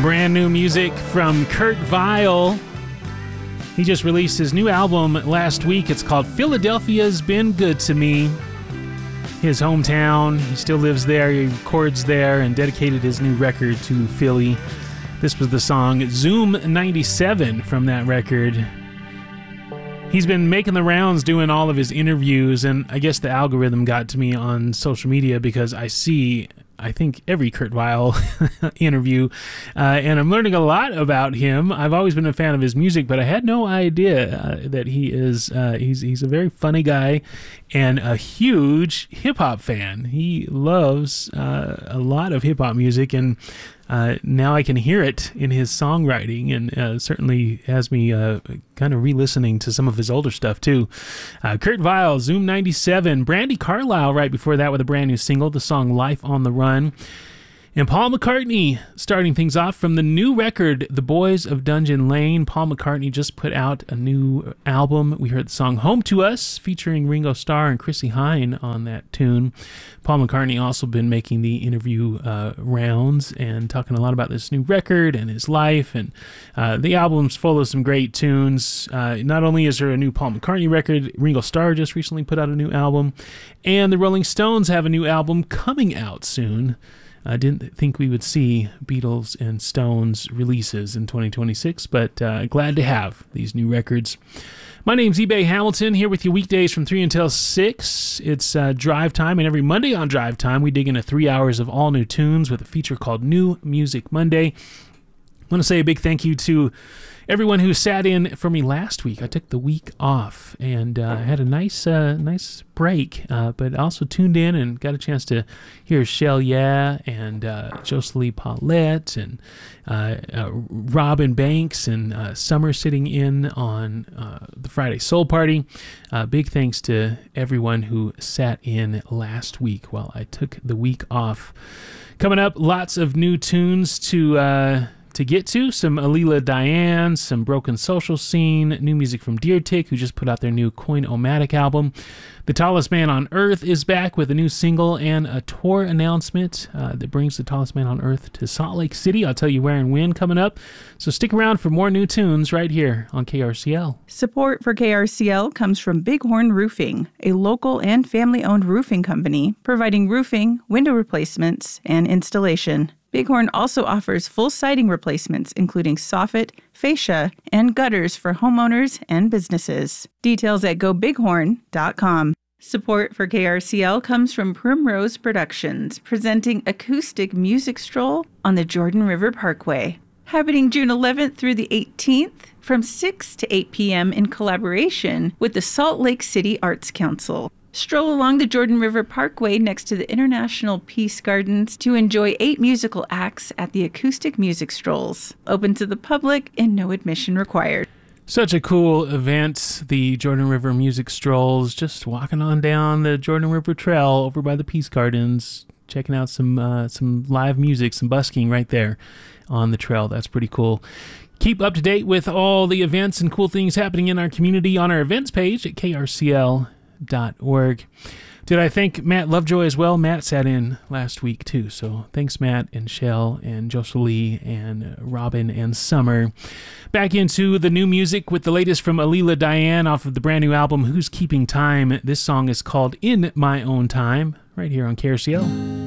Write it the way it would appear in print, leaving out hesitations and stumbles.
Brand new music from Kurt Vile. He just released his new album last week. It's called Philadelphia's Been Good to Me. His hometown. He still lives there. He records there and dedicated his new record to Philly. This was the song Zoom 97 from that record. He's been making the rounds doing all of his interviews, and I guess the algorithm got to me on social media because I think every Kurt Vile interview, and I'm learning a lot about him. I've always been a fan of his music, but I had no idea that he is he's a very funny guy and a huge hip-hop fan. He loves a lot of hip-hop music, and now I can hear it in his songwriting, and certainly has me kind of re-listening to some of his older stuff too. Kurt Vile, Zoom 97, Brandi Carlile right before that with a brand new single, the song Life on the Run. And Paul McCartney starting things off from the new record, The Boys of Dungeon Lane. Paul McCartney just put out a new album. We heard the song Home to Us featuring Ringo Starr and Chrissie Hynde on that tune. Paul McCartney also been making the interview rounds and talking a lot about this new record and his life. And the album's full of some great tunes. Not only is there a new Paul McCartney record, Ringo Starr just recently put out a new album. And the Rolling Stones have a new album coming out soon. I didn't think we would see Beatles and Stones releases in 2026, but glad to have these new records. My name's eBay Hamilton, here with you weekdays from 3 until 6. It's Drive Time, and every Monday on Drive Time, we dig into 3 hours of all new tunes with a feature called New Music Monday. I want to say a big thank you to everyone who sat in for me last week. I took the week off and had a nice break, but also tuned in and got a chance to hear Shell Yeah and Jocelyn Paulette and Robin Banks and Summer sitting in on the Friday Soul Party. Big thanks to everyone who sat in last week while I took the week off. Coming up, lots of new tunes to get to. Some Alila Diane, some Broken Social Scene, new music from Deer Tick, who just put out their new Coin-O-Matic album. The Tallest Man on Earth is back with a new single and a tour announcement that brings The Tallest Man on Earth to Salt Lake City. I'll tell you where and when coming up. So stick around for more new tunes right here on KRCL. Support for KRCL comes from Bighorn Roofing, a local and family-owned roofing company providing roofing, window replacements, and installation. Bighorn also offers full siding replacements, including soffit, fascia, and gutters for homeowners and businesses. Details at gobighorn.com. Support for KRCL comes from Primrose Productions, presenting Acoustic Music Stroll on the Jordan River Parkway. Happening June 11th through the 18th from 6 to 8 p.m. in collaboration with the Salt Lake City Arts Council. Stroll along the Jordan River Parkway next to the International Peace Gardens to enjoy 8 musical acts at the Acoustic Music Strolls. Open to the public and no admission required. Such a cool event, the Jordan River Music Strolls, just walking on down the Jordan River Trail over by the Peace Gardens, checking out some live music, some busking right there on the trail. That's pretty cool. Keep up to date with all the events and cool things happening in our community on our events page at krcl.org. Did I thank Matt Lovejoy as well? Matt sat in last week too, so thanks Matt and Shell and Jocelyn and Robin and Summer. Back into the new music with the latest from Alila Diane off of the brand new album Who's Keeping Time. This song is called In My Own Time, right here on KRCL.